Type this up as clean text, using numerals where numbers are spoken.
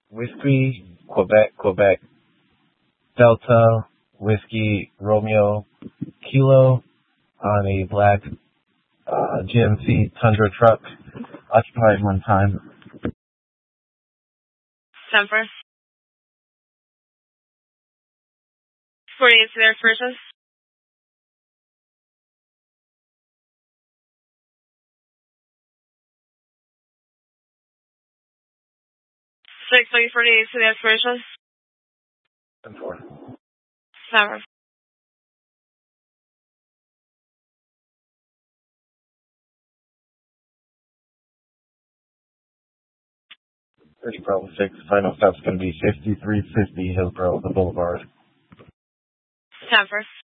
Whiskey, Quebec, Quebec, Delta, Whiskey, Romeo, Kilo on a black GMC Tundra truck, occupied one time. Semper. 48 to their purchase. Six 48 to their purchase. 10-4. Semper. 30 Bravo 6, final stop's going to be 5350 Hillsborough, the Boulevard. Semper.